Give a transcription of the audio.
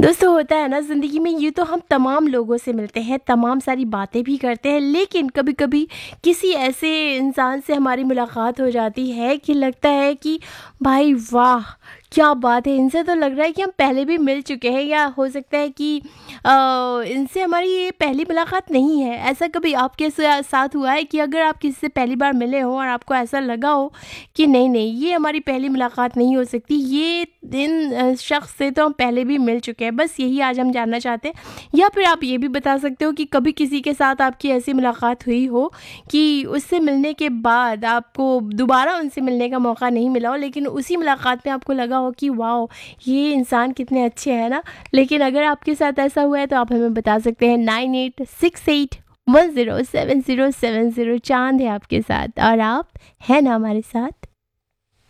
दोस्तों होता है ना ज़िंदगी में, ये तो हम तमाम लोगों से मिलते हैं, तमाम सारी बातें भी करते हैं, लेकिन कभी कभी किसी ऐसे इंसान से हमारी मुलाकात हो जाती है कि लगता है कि भाई वाह, क्या बात है, इनसे तो लग रहा है कि हम पहले भी मिल चुके हैं, या हो सकता है कि इनसे हमारी ये पहली मुलाकात नहीं है। ऐसा कभी आपके साथ हुआ है कि अगर आप किसी से पहली बार मिले हो और आपको ऐसा लगा हो कि नहीं नहीं, ये हमारी पहली मुलाकात नहीं हो सकती, ये इन शख्स से तो हम पहले भी मिल चुके हैं, बस यही आज हम जानना चाहते हैं। या फिर आप ये भी बता सकते हो कि कभी किसी के साथ आपकी ऐसी मुलाकात हुई हो कि उससे मिलने के बाद आपको दोबारा उनसे मिलने का मौका नहीं मिला हो, लेकिन उसी मुलाकात में आपको लगा हो कि वाओ, ये इंसान कितने अच्छे हैं ना। लेकिन अगर आपके साथ ऐसा हुआ है तो आप हमें बता सकते हैं। 9868107070 चांद है आपके साथ और आप हैं ना हमारे साथ।